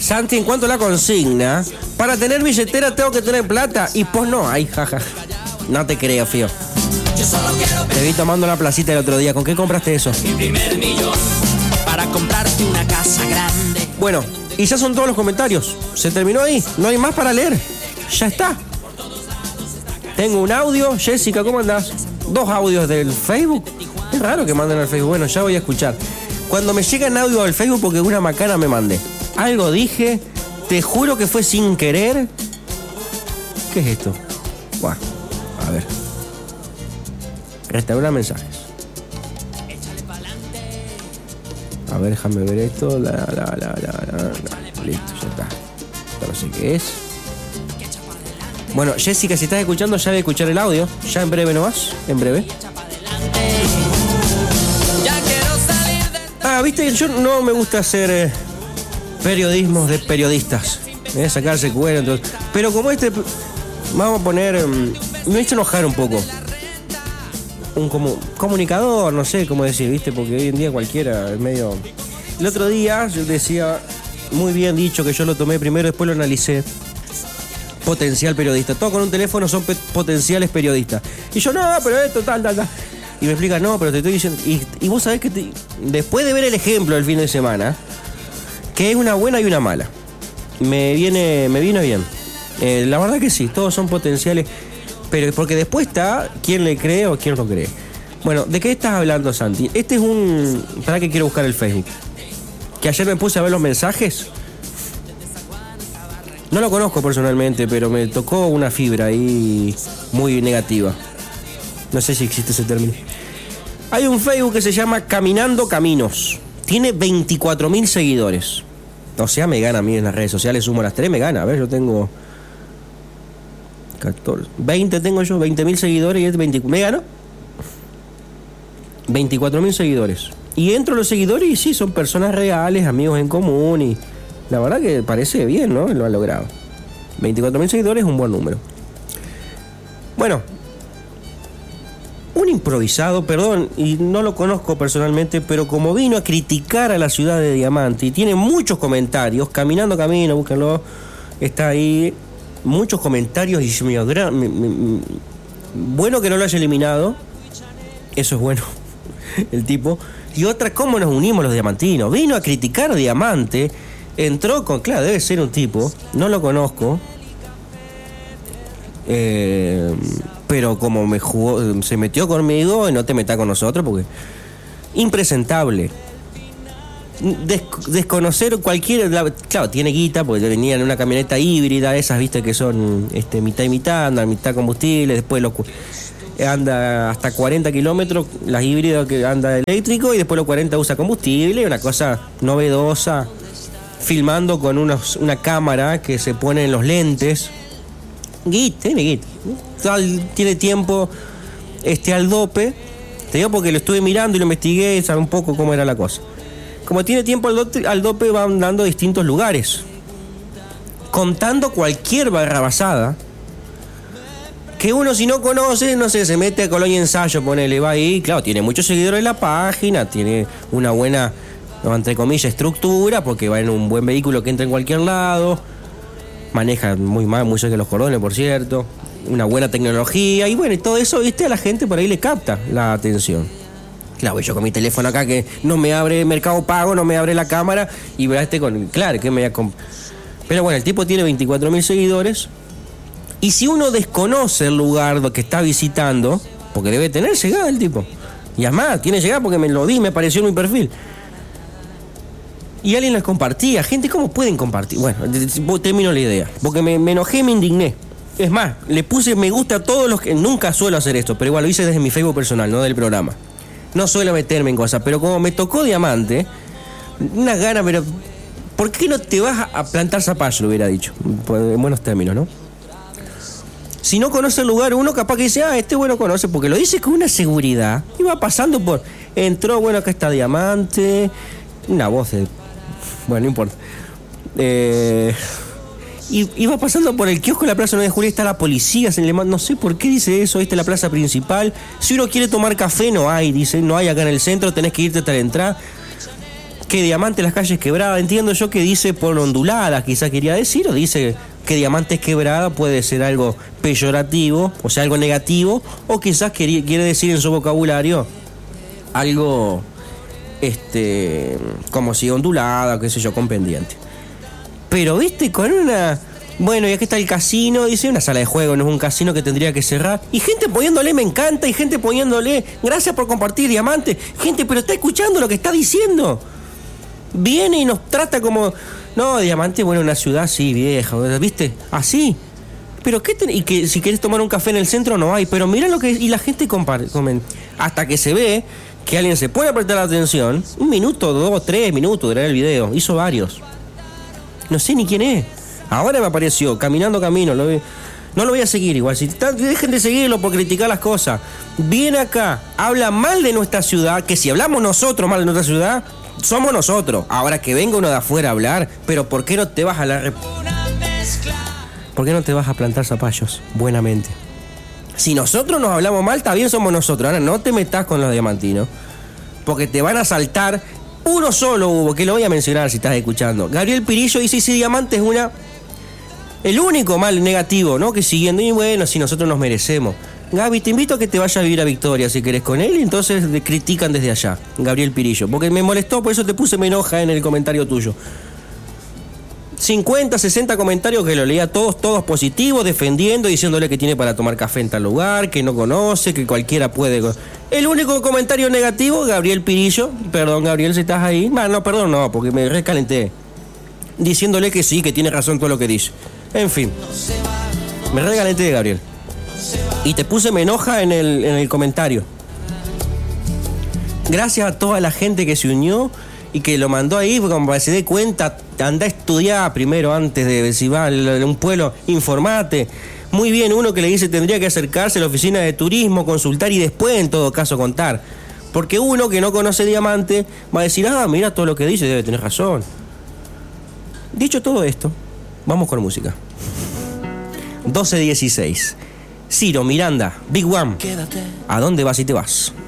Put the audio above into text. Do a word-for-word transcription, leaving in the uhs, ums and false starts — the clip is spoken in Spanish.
Santi, en cuanto a la consigna, para tener billetera tengo que tener plata. Y pues no, ay, jaja. No te creo, fío. Te vi tomando la placita el otro día. ¿Con qué compraste eso? Mi primer millón para comprarte una casa grande. Bueno, y ya son todos los comentarios. Se terminó ahí. No hay más para leer. Ya está. Tengo un audio. Jessica, ¿cómo andás? Dos audios del Facebook. Es raro que manden al Facebook. Bueno, ya voy a escuchar. Cuando me llegan audio al Facebook, porque una macana me mandé. Algo dije. Te juro que fue sin querer. ¿Qué es esto? Buah. A ver. Restaurar mensajes. A ver, déjame ver esto. La, la, la, la, la, la. Listo, ya está. Esto no sé qué es. Bueno, Jessica, si estás escuchando, ya voy a escuchar el audio. Ya en breve nomás. En breve. Ah, viste, yo no me gusta hacer eh, periodismo de periodistas. Eh, sacarse cuero, entonces. Pero como este, vamos a poner. Um, me hizo enojar un poco. Un como, comunicador, no sé cómo decir, viste, porque hoy en día cualquiera es medio. El otro día yo decía, muy bien dicho, que yo lo tomé primero, después lo analicé. Potencial periodista. Todos con un teléfono son pe- potenciales periodistas. Y yo, no, pero esto, tal, tal, tal. Y me explica, no, pero te estoy diciendo. Y, y vos sabés que te, después de ver el ejemplo del fin de semana, que es una buena y una mala, me viene, me vino bien. Eh, la verdad que sí, todos son potenciales. Pero porque después está quién le cree o quién no cree. Bueno, ¿de qué estás hablando, Santi? Este es un... ¿Para qué quiero buscar el Facebook? Que ayer me puse a ver los mensajes. No lo conozco personalmente, pero me tocó una fibra ahí muy negativa. No sé si existe ese término. Hay un Facebook que se llama Caminando Caminos. Tiene veinticuatro mil seguidores. O sea, me gana a mí en las redes sociales. Sumo las tres, me gana. A ver, yo tengo... catorce, veinte tengo yo, veinte mil seguidores y es veinte, ¿me gano? veinticuatro mil seguidores. Y entro los seguidores y sí, son personas reales, amigos en común y la verdad que parece bien, ¿no? Lo han logrado. veinticuatro mil seguidores es un buen número. Bueno, un improvisado, perdón, y no lo conozco personalmente, pero como vino a criticar a la ciudad de Diamante y tiene muchos comentarios, Caminando Camino, búsquenlo, está ahí. Muchos comentarios y me, me, me, me, bueno que no lo haya eliminado. Eso es bueno. El tipo. Y otra, ¿cómo nos unimos los diamantinos? Vino a criticar a Diamante. Entró con... Claro, debe ser un tipo. No lo conozco. Eh, pero como me jugó... Se metió conmigo y no te metas con nosotros porque... Impresentable. Des- desconocer cualquier, la, claro, tiene guita porque venía en una camioneta híbrida, esas viste que son este, mitad y mitad, anda mitad combustible, después los, anda hasta cuarenta kilómetros, las híbridas que anda eléctrico y después los cuarenta usa combustible, una cosa novedosa, filmando con unos, una cámara que se pone en los lentes. Guita, tiene guita, tiene tiempo este, al dope, te digo porque lo estuve mirando y lo investigué, sabe un poco cómo era la cosa. Como tiene tiempo al dope, al dope va andando a distintos lugares, contando cualquier barrabasada que uno si no conoce, no sé, se mete a Colonia Ensayo, ponele, va ahí, claro, tiene muchos seguidores en la página, tiene una buena, entre comillas, estructura, porque va en un buen vehículo que entra en cualquier lado, maneja muy mal, muy cerca de los cordones, por cierto, una buena tecnología, y bueno, y todo eso, viste, a la gente por ahí le capta la atención. Claro, yo con mi teléfono acá que no me abre Mercado Pago, no me abre la cámara y verá este con... Claro, que me voy a comp... Pero bueno, el tipo tiene veinticuatro mil seguidores y si uno desconoce el lugar que está visitando, porque debe tener llegada el tipo, y además tiene llegada porque me lo di, me apareció en mi perfil, y alguien las compartía, gente, ¿cómo pueden compartir? Bueno, termino la idea, porque me, me enojé, me indigné. Es más, le puse me gusta a todos los que... Nunca suelo hacer esto, pero igual lo hice desde mi Facebook personal, no del programa. No suelo meterme en cosas, pero como me tocó Diamante, unas ganas, pero ¿por qué no te vas a plantar zapallo? Lo hubiera dicho, en buenos términos, ¿no? Si no conoce el lugar, uno capaz que dice, ah, este bueno conoce, porque lo dice con una seguridad. Y va pasando por, entró, bueno, acá está Diamante, una voz de... Bueno, no importa. Eh... Y iba pasando por el kiosco de la Plaza nueve de Julio, está la policía, se le manda, no sé por qué dice eso, esta es la plaza principal. Si uno quiere tomar café, no hay, dice, no hay acá en el centro, tenés que irte hasta la entrada. que Diamante las calles quebradas. Entiendo yo que dice por onduladas, quizás quería decir, o dice que Diamante es quebrada, puede ser algo peyorativo, o sea, algo negativo, o quizás quiere, quiere decir en su vocabulario algo, este, como si ondulada, qué sé yo, con pendiente. Pero, viste, con una... Bueno, y aquí está el casino, dice, una sala de juego, no es un casino que tendría que cerrar. Y gente poniéndole me encanta, y gente poniéndole gracias por compartir, Diamante. Gente, pero está escuchando lo que está diciendo. Viene y nos trata como... No, Diamante, bueno, una ciudad sí, vieja, ¿viste? Así. Pero qué ten... Y que si quieres tomar un café en el centro no hay, pero mira lo que... Y la gente comparte, comen. Hasta que se ve que alguien se puede prestar atención. Un minuto, dos, tres minutos de ver el video. Hizo varios. No sé ni quién es. Ahora me apareció, caminando camino, lo, no lo voy a seguir igual, si está, dejen de seguirlo por criticar las cosas. Viene acá, habla mal de nuestra ciudad, que si hablamos nosotros mal de nuestra ciudad, somos nosotros. Ahora que venga uno de afuera a hablar, pero ¿por qué no te vas a la... Rep- ¿Por qué no te vas a plantar zapallos? Buenamente. Si nosotros nos hablamos mal, está bien, somos nosotros. Ahora no te metas con los diamantinos, porque te van a saltar. Uno solo hubo, que lo voy a mencionar si estás escuchando. Gabriel Pirillo dice, sí, Diamante es una... El único mal negativo, ¿no? Que siguiendo, y bueno, si nosotros nos merecemos. Gaby, te invito a que te vayas a vivir a Victoria si querés con él, y entonces le critican desde allá, Gabriel Pirillo. Porque me molestó, por eso te puse me enoja en el comentario tuyo. cincuenta, sesenta comentarios que lo leía todos, todos positivos, defendiendo, diciéndole que tiene para tomar café en tal lugar, que no conoce, que cualquiera puede... El único comentario negativo, Gabriel Pirillo, perdón Gabriel si estás ahí, ah, no, perdón, no, porque me recalenté, diciéndole que sí, que tiene razón todo lo que dice. En fin, me recalenté de Gabriel. Y te puse me enoja en el, en el comentario. Gracias a toda la gente que se unió y que lo mandó ahí, porque como para que se dé cuenta, anda a estudiar primero antes de si va a un pueblo, informate. Muy bien, uno que le dice tendría que acercarse a la oficina de turismo, consultar y después en todo caso contar. Porque uno que no conoce Diamante va a decir, ah, mira todo lo que dice, debe tener razón. Dicho todo esto, vamos con música. doce dieciséis. Ciro, Miranda, Big One. ¿A dónde vas y te vas?